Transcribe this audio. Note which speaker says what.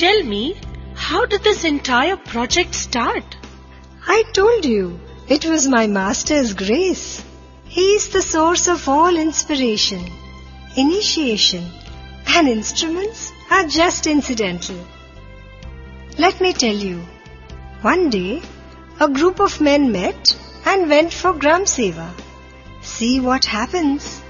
Speaker 1: Tell me, how did this entire project start?
Speaker 2: I told you, it was my Master's grace. He is the source of all inspiration, initiation, and instruments are just incidental. Let me tell you, one day a group of men met and went for Gram Seva. See what happens.